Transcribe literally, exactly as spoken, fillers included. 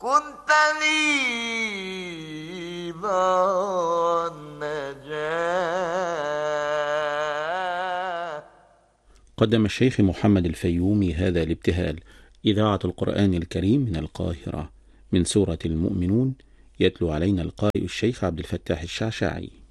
كنت لي باب النجاة. قدم الشيخ محمد الفيومي هذا الابتهال. إذاعة القرآن الكريم من القاهرة، من سورة المؤمنون، يتلو علينا القارئ الشيخ عبد الفتاح الشعشاعي.